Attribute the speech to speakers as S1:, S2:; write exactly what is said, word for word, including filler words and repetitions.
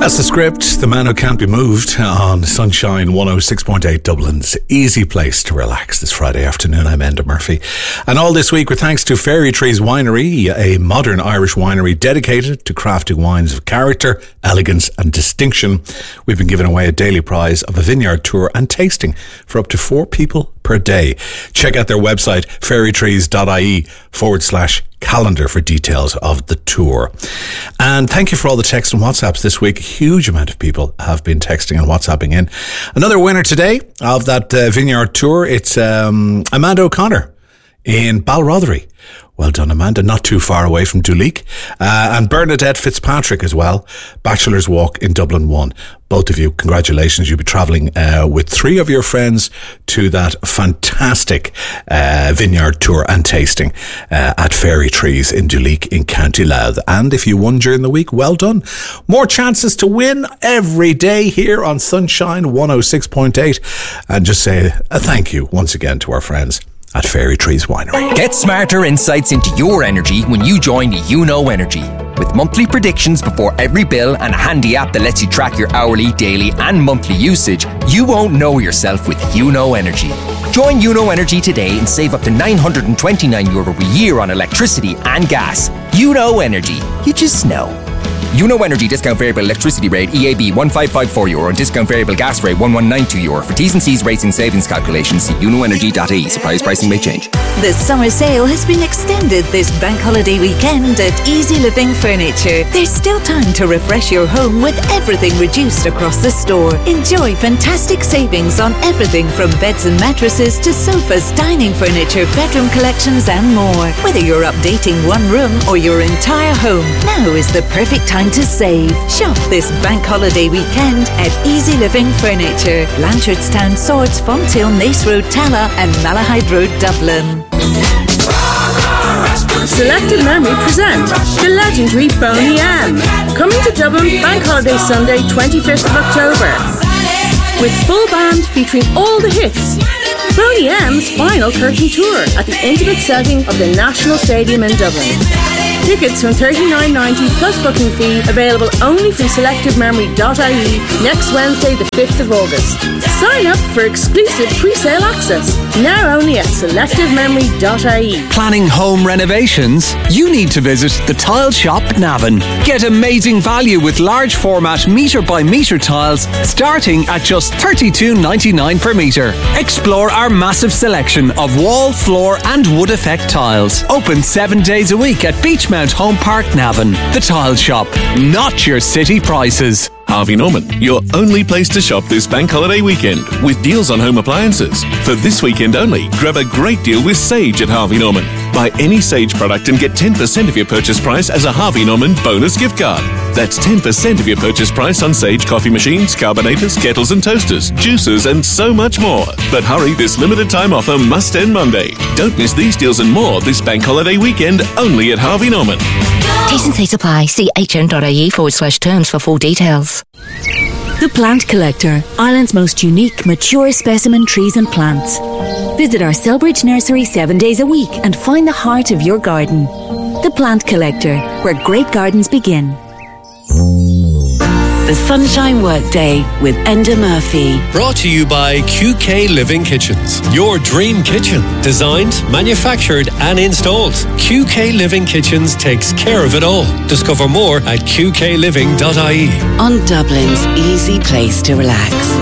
S1: That's the script, The Man Who Can't Be Moved, on Sunshine one oh six point eight, Dublin's easy place to relax this Friday afternoon. I'm Enda Murphy. And all this week, with thanks to Fairy Trees Winery, a modern Irish winery dedicated to crafting wines of character, elegance and distinction. We've been giving away a daily prize of a vineyard tour and tasting for up to four people per day. Check out their website, fairytrees.ie forward slash calendar for details of the tour. And thank you for all the texts and WhatsApps this week. A huge amount of people have been texting and WhatsApping in. Another winner today of that uh, vineyard tour, it's um, Amanda O'Connor in Balrothery. Well done, Amanda. Not too far away from Duleek. Uh, and Bernadette Fitzpatrick as well. Bachelor's Walk in Dublin one. Both of you, congratulations. You'll be travelling uh, with three of your friends to that fantastic uh, vineyard tour and tasting uh, at Fairy Trees in Duleek in County Louth. And if you won during the week, well done. More chances to win every day here on Sunshine one oh six point eight. And just say a thank you once again to our friends at Fairy Trees Winery.
S2: Get smarter insights into your energy when you join YouKnow Energy. With monthly predictions before every bill and a handy app that lets you track your hourly, daily and monthly usage, you won't know yourself with YouKnow Energy. Join YouKnow Energy today and save up to nine hundred twenty-nine euro a year on electricity and gas. YouKnow Energy. You just know. YouKnow Energy discount variable electricity rate E A B one five five four euro and discount variable gas rate one one nine two euro. For T's and C's rates and savings calculations, see you know energy dot I E. Surprise pricing may change.
S3: The summer sale has been extended this bank holiday weekend at Easy Living Furniture. There's still time to refresh your home with everything reduced across the store. Enjoy fantastic savings on everything from beds and mattresses to sofas, dining furniture, bedroom collections and more. Whether you're updating one room or your entire home, now is the perfect time to save. Shop this bank holiday weekend at Easy Living Furniture, Blanchardstown, Swords, Fonthill, Nace Road, Tala and Malahide Road, Dublin.
S4: Selected Memory present the legendary Boney M, coming to Dublin Bank Holiday Sunday twenty-fifth of October with full band featuring all the hits. Boney M's final curtain tour at the intimate setting of the National Stadium in Dublin. Tickets from thirty-nine ninety plus booking fee, available only from selective memory dot I E next Wednesday the fifth of August. Sign up for exclusive pre-sale access, now only at selective memory dot I E.
S5: Planning home renovations? You need to visit the Tile Shop Navan. Get amazing value with large format metre by metre tiles starting at just thirty-two ninety-nine per metre. Explore our massive selection of wall, floor and wood effect tiles. Open seven days a week at Beachmount Home Park, Navan. The Tile Shop, not your city prices.
S6: Harvey Norman, your only place to shop this bank holiday weekend with deals on home appliances. For this weekend only, grab a great deal with Sage at Harvey Norman. Buy any Sage product and get ten percent of your purchase price as a Harvey Norman bonus gift card. That's ten percent of your purchase price on Sage coffee machines, carbonators, kettles and toasters, juicers and so much more. But hurry, this limited time offer must end Monday. Don't miss these deals and more this bank holiday weekend only at Harvey Norman.
S7: T's and C's apply. See hn.ie forward slash terms for full details.
S8: The Plant Collector, Ireland's most unique, mature specimen trees and plants. Visit our Selbridge nursery seven days a week and find the heart of your garden. The Plant Collector, where great gardens begin.
S9: The Sunshine Workday with Enda Murphy.
S10: Brought to you by Q K Living Kitchens. Your dream kitchen. Designed, manufactured and installed. Q K Living Kitchens takes care of it all. Discover more at q k living dot I E.
S9: On Dublin's easy place to relax.